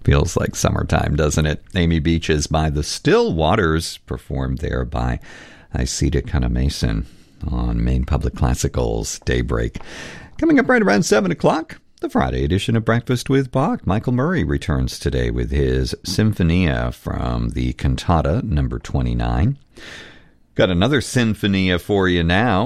Feels like summertime, doesn't it? Amy Beach's By the Still Waters, performed there by Isita Mason on Maine Public Classical's Daybreak. Coming up right around 7 o'clock, the Friday edition of Breakfast with Bach. Michael Murray returns today with his Sinfonia from the Cantata number 29. Got another Sinfonia for you now.